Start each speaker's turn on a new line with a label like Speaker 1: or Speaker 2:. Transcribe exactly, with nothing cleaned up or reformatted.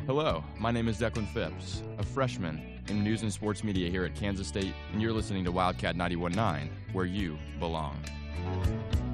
Speaker 1: Hello, my name is Declan Phipps, a freshman in news and sports media here at Kansas State, and you're listening to Wildcat ninety-one point nine, where you belong.